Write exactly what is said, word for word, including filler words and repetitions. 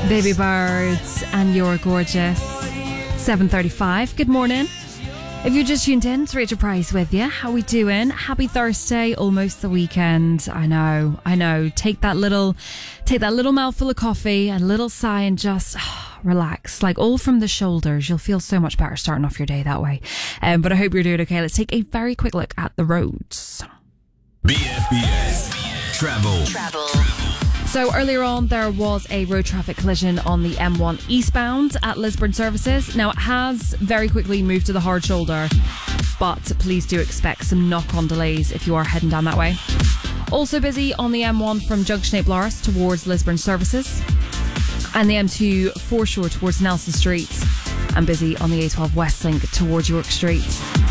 Baby Birds and You're Gorgeous. seven thirty-five. Good morning. If you're just tuned in, it's Rachel Price with you. How we doing? Happy Thursday, almost the weekend. I know, I know. Take that little, take that little mouthful of coffee and a little sigh and just oh, relax. Like all from the shoulders. You'll feel so much better starting off your day that way. Um, but I hope you're doing okay. Let's take a very quick look at the roads. B F B S Travel. Travel. So earlier on, there was a road traffic collision on the M one eastbound at Lisburn Services. Now, it has very quickly moved to the hard shoulder, but please do expect some knock-on delays if you are heading down that way. Also busy on the M one from Junction eight Blaris towards Lisburn Services, and the M two foreshore towards Nelson Street, and busy on the A twelve Westlink towards York Street.